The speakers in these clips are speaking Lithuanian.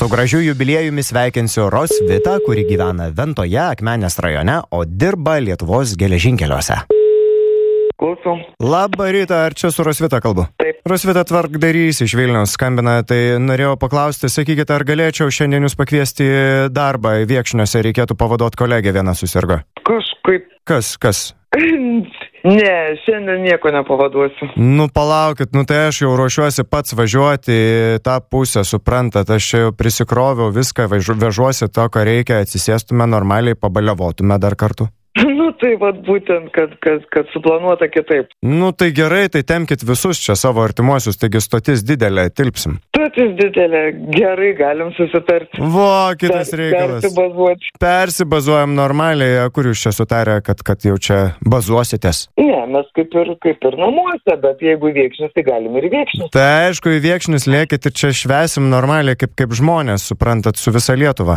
Su gražiu jubiliejumi sveikinsiu Rosvitą, kuri gyvena Ventoje, Akmenės rajone, o dirba Lietuvos geležinkeliuose. Klausom. Labą rytą, ar čia su Rosvita kalbu? Taip. Rosvita tvarkdarys iš Vilniaus skambina, tai norėjau paklausti, sakykite, ar galėčiau šiandien jūs pakviesti į darbą, į Viekšniuose, reikėtų pavaduoti kolegę, vieną susirgo. Kažkaip. Kas? Ne, šiandien nieko nepavaduosiu. Nu, palaukit, tai aš jau ruošiuosi pats važiuoti į tą pusę, suprantat, aš čia jau prisikroviau viską, vežuosi to, ką reikia, atsisėstume normaliai, pabaliavotume dar kartu. Tai vat būtent, kad suplanuota kitaip. Tai gerai, tai temkit visus čia savo artimuosius, taigi stotis didelė, tilpsim. Stotis didelė, gerai, galim susitarti. Kitas reikalas. Persibazuojam normaliai, kur jūs čia sutarė, kad jau čia bazuositės? Ne, mes kaip ir namuose, bet jeigu į Viekšnius, tai galim ir į Viekšnius. Tai aišku, į Viekšnius lėkit ir čia švesim normaliai, kaip žmonės, suprantat, su visa Lietuva.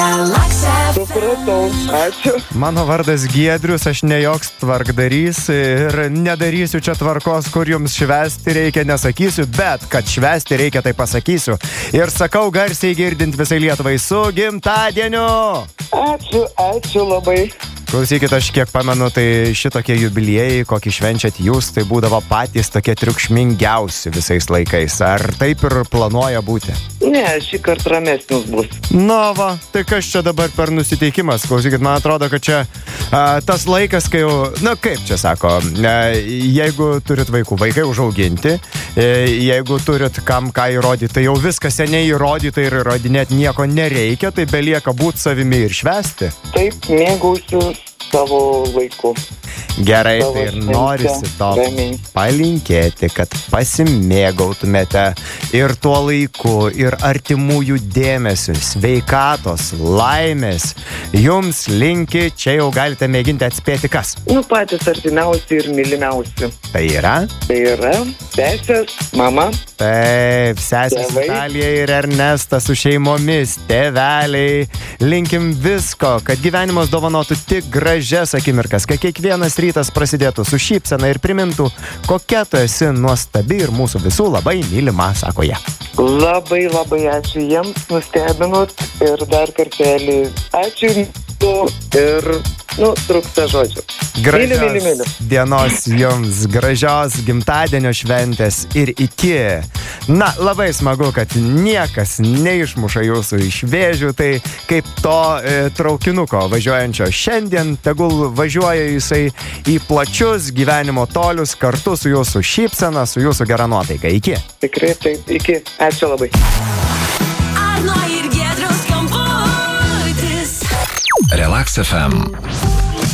Supratau, ačiū. Mano vardas Giedrius, aš ne joks tvarkdarys ir nedarysiu čia tvarkos, kur jums švęsti reikia, nesakysiu, bet kad švęsti reikia, tai pasakysiu. Ir sakau garsiai girdint visai Lietuvai, su gimtadieniu! Ačiū labai. Klausykit, aš kiek pamenu, tai šitokie jubiliejai, kokį švenčiat jūs, tai būdavo patys tokie triukšmingiausi visais laikais. Ar taip ir planuoja būti? Ne, šį kartą ramesnis bus. Tai kas čia dabar per nusiteikimas? Klausykit, man atrodo, kad čia tas laikas, kai jau, kaip čia sako, jeigu turit vaikai užauginti, jeigu turit kam ką įrodyti, tai jau viskas seniai įrodyta ir įrodinėti nieko nereikia, tai belieka būti savimi ir švęsti. Taip, mėgausiu savo laiku. Gerai, tai ir norisi to palinkėti, kad pasimėgautumėte ir tuo laiku, ir artimųjų dėmesiu, sveikatos, laimės. Jums linki, čia jau galite mėginti atspėti kas. Patys artimiausi ir mylimiausi. Tai yra? Tai yra sesės, mama. Taip, sesės Vitalija ir Ernestas su šeimomis, tėveliai. Linkim visko, kad gyvenimas dovanotų tik gražias akimirkas, kad kiekvienas rytas prasidėtų su šypsena ir primintų, kokia tu esi nuostabi ir mūsų visų labai mylima, sako jie. Labai ačiū jiems, nustebinot ir dar kartelį ačiū ir, trūksta žodžių. Gražios dienos jums, gražios gimtadienio šventės ir iki. Labai smagu, kad niekas neišmuša jūsų iš vėžių, tai kaip to traukinuko važiuojančio šiandien, tegul važiuoja jisai į plačius gyvenimo tolius kartu su jūsų šypsena, su jūsų gera nuotaika. Iki. Tikrai taip, iki. Ačiū labai. Arno ir Giedriaus skambutis. Relax FM.